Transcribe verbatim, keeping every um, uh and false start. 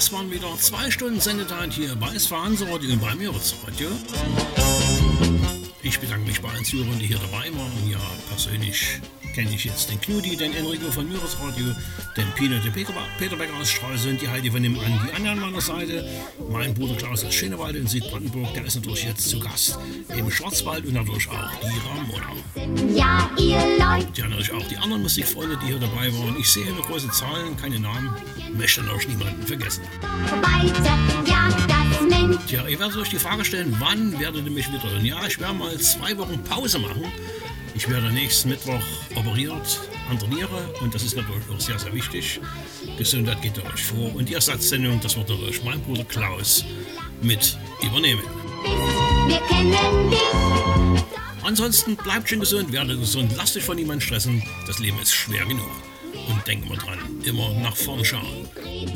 das waren wieder zwei Stunden Sendezeit hier bei S V Hansa-Radio und bei Mürz-Radio. Ich bedanke mich bei allen Zuhörern, die hier dabei waren. Ja, persönlich kenne ich jetzt den Knudi, den Enrico von Mürz-Radio, den Pino, den Peter Becker aus Stralsund, die Heidi von dem an, die Anja an meiner Seite, mein Bruder Klaus aus Schönewald in Südbrandenburg, der ist natürlich jetzt zu Gast im Schwarzwald und natürlich auch die Ramona. Ja, ihr Leute. Ja, natürlich auch die anderen Musikfreunde, die hier dabei waren. Ich sehe eine große Zahlen, keine Namen, möchte natürlich niemanden vergessen. Weiter jagt das Mensch. Tja, ihr werdet euch die Frage stellen, wann werdet ihr mich wieder hören? Ja, ich werde mal zwei Wochen Pause machen. Ich werde nächsten Mittwoch operiert an der Niere und das ist natürlich auch sehr, sehr wichtig. Gesundheit geht euch vor und die Ersatzsendung, das wird natürlich mein Bruder Klaus mit übernehmen. Wir kennen dich. Ansonsten bleibt schön gesund, werdet gesund, lasst euch von niemandem stressen. Das Leben ist schwer genug. Und denkt immer dran, immer nach vorne schauen.